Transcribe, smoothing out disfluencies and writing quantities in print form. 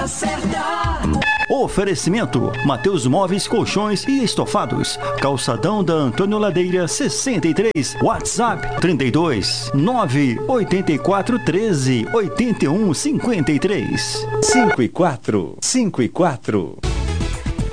certa. Oferecimento: Mateus Móveis, Colchões e Estofados. Calçadão da Antônio Ladeira 63. WhatsApp 32 984 13 81 53. 5 e 4.